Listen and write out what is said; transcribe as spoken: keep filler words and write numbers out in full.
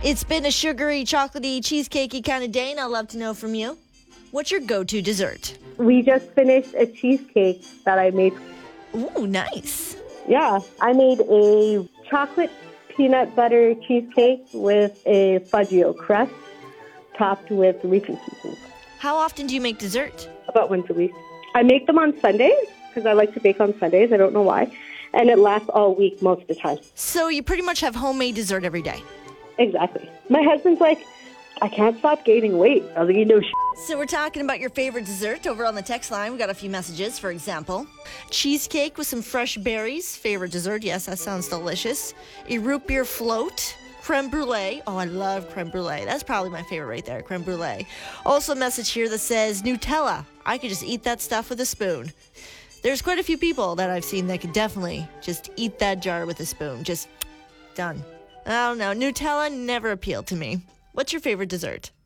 It's been a sugary, chocolatey, cheesecakey kind of day, and I'd love to know from you. What's your go-to dessert? We just finished a cheesecake that I made. Ooh, nice. Yeah, I made a chocolate peanut butter cheesecake with a Fudgio crust topped with Reese's Pieces. How often do you make dessert? About once a week. I make them on Sundays because I like to bake on Sundays. I don't know why. And it lasts all week most of the time. So you pretty much have homemade dessert every day? Exactly. My husband's like, I can't stop gaining weight. I was like, you know, sh-. So we're talking about your favorite dessert over on the text line. We got a few messages, for example. Cheesecake with some fresh berries. Favorite dessert. Yes, that sounds delicious. A root beer float. Creme brulee. Oh, I love creme brulee. That's probably my favorite right there, creme brulee. Also a message here that says Nutella. I could just eat that stuff with a spoon. There's quite a few people that I've seen that could definitely just eat that jar with a spoon. Just done. I don't know. Nutella never appealed to me. What's your favorite dessert?